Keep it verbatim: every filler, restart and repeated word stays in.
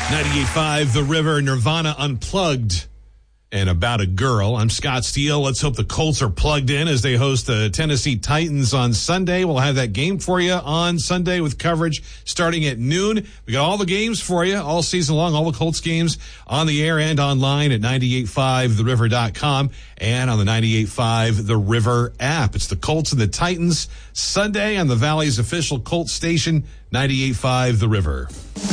ninety-eight point five The River, Nirvana Unplugged, and About a Girl. I'm Scott Steele. Let's hope the Colts are plugged in as they host the Tennessee Titans on Sunday. We'll have that game for you on Sunday with coverage starting at noon. We got all the games for you all season long, all the Colts games on the air and online at nine eight five the river dot com and on the ninety-eight point five The River app. It's the Colts and the Titans Sunday on the Valley's official Colts station, ninety-eight point five The River.